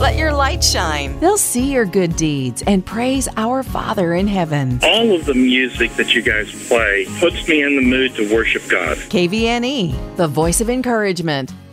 Let your light shine. They'll see your good deeds and praise our Father in heaven. All of the music that you guys play puts me in the mood to worship God. KVNE, the voice of encouragement.